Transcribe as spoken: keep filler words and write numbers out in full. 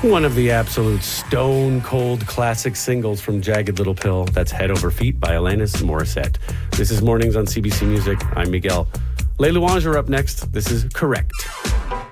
One of the absolute stone-cold classic singles from Jagged Little Pill. That's Head Over Feet by Alanis Morissette. This is Mornings on C B C Music. I'm Miguel. Les Louanges are up next. This is Correct.